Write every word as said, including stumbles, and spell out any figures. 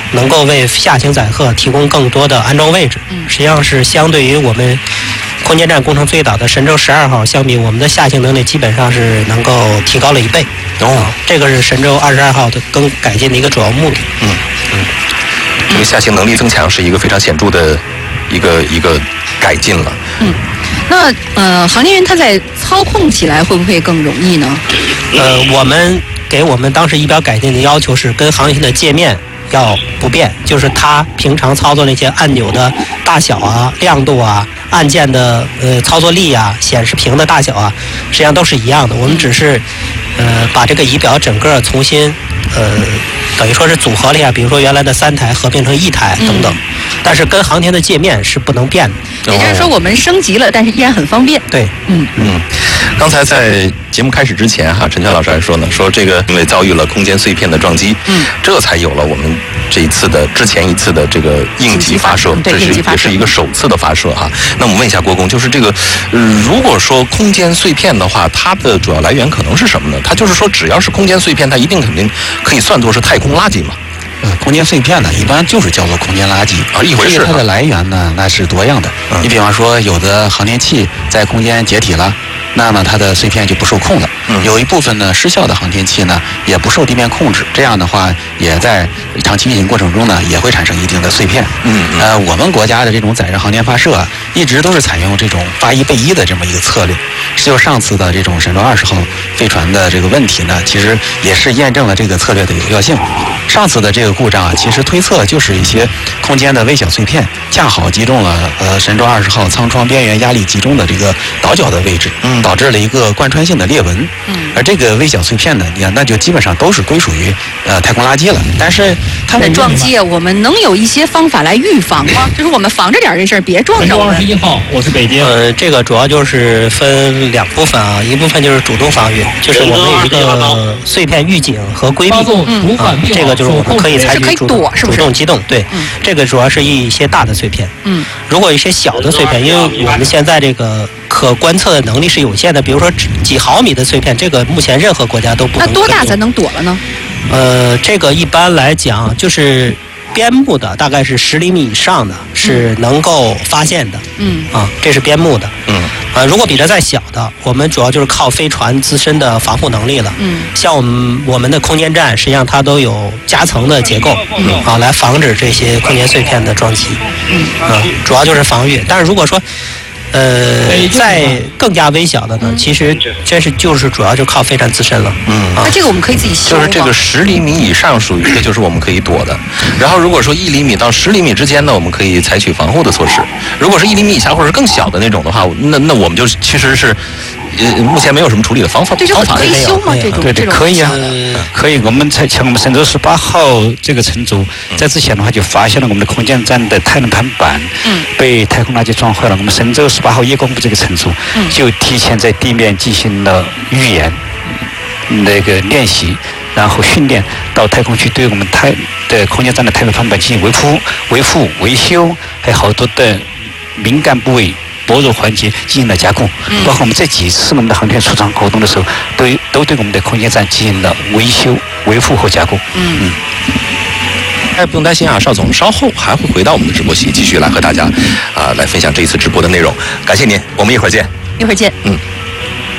能够为下行载荷提供更多的安装位置。实际上是相对于我们空间站工程最早的神舟十二号相比，我们的下行能力基本上是能够提高了一倍。哦，这个是神舟二十二号的更改进的一个主要目的。 嗯嗯，这个下行能力增强是一个非常显著的一个一个改进了。 嗯，那呃，航天员他在操控起来会不会更容易呢？ 呃，我们给我们当时仪表改进的要求是跟航天的界面要不变，就是它平常操作那些按钮的大小啊、亮度啊、按键的呃操作力啊、显示屏的大小啊，实际上都是一样的。我们只是呃把这个仪表整个重新呃等于说是组合了一下，比如说原来的三台合并成一台等等，但是跟航天的界面是不能变的。 也就是说，我们升级了，但是依然很方便。 对， 嗯嗯。刚才在节目开始之前哈，陈强老师还说呢，说这个因为遭遇了空间碎片的撞击，嗯，这才有了我们这一次的之前一次的这个应急发射，这是也是一个首次的发射哈。那我们问一下郭工，就是这个，呃，如果说空间碎片的话，它的主要来源可能是什么呢？它就是说，只要是空间碎片，它一定肯定可以算作是太空垃圾嘛？ 呃，空间碎片呢，一般就是叫做空间垃圾啊，一回事。 它的来源呢，那是多样的。嗯、你比方说，有的航天器在空间解体了，那么它的碎片就不受控了。嗯、有一部分呢，失效的航天器呢，也不受地面控制，这样的话，也在长期运行过程中呢，也会产生一定的碎片。嗯嗯。呃，我们国家的这种载人航天发射啊，一直都是采用这种发一备一的这么一个策略。就上次的这种神舟二十号飞船的这个问题呢，其实也是验证了这个策略的有效性。上次的这个故障啊，其实推测就是一些空间的微小碎片恰好击中了呃神舟二十号舱窗边缘压力集中的这个倒角的位置，嗯，导致了一个贯穿性的裂纹。嗯，而这个微小碎片呢，你看那就基本上都是归属于呃太空垃圾了。但是它的撞击啊，我们能有一些方法来预防吗？就是我们防着点这事儿，别撞着。 神舟二十一号，我是北京。 呃，这个主要就是分两部分啊，一部分就是主动防御，就是我们有一个碎片预警和规避。 嗯， 啊，这个就是我们可以采取主躲，是不是？ 主动机动，对，嗯，这个主要是一些大的碎片。嗯，如果一些小的碎片，因为我们现在这个可观测的能力是有限的，比如说几毫米的碎片，这个目前任何国家都不能。 那多大才能躲了呢？ 呃，这个一般来讲就是边牧的，大概是十厘米以上的，是能够发现的。嗯，啊，这是边牧的。嗯，啊，如果比这再小的，我们主要就是靠飞船自身的防护能力了。嗯，像我们我们的空间站，实际上它都有夹层的结构，嗯，啊，来防止这些空间碎片的撞击。嗯，啊，主要就是防御。但是如果说呃，在更加微小的呢，其实这是就是主要就靠飞船自身了。 嗯， 那这个我们可以自己修。 就是这个十厘米以上属于这就是我们可以躲的。然后如果说一厘米到十厘米之间呢，我们可以采取防护的措施。如果是一厘米以下或者更小的那种的话，那那我们就其实是呃目前没有什么处理的方法。 这方法可以修吗？这种对对可以啊，可以。我们在像我们神舟十八号这个乘组，在之前的话就发现了我们的空间站的太能盘板被太空垃圾撞坏了。我们神舟十八号夜光部这个乘组就提前在地面进行了预演那个练习，然后训练到太空去对我们太的空间站的太能盘板进行维护、维护、维修，还有好多的敏感部位、薄弱环节进行了加固。包括我们这几次我们的航天出舱活动的时候，都都对我们的空间站进行了维修、维护和加固。嗯嗯。 哎，不用担心啊，邵总稍后还会回到我们的直播席，继续来和大家啊、呃、来分享这一次直播的内容。感谢您，我们一会儿见。 一会儿见。 嗯。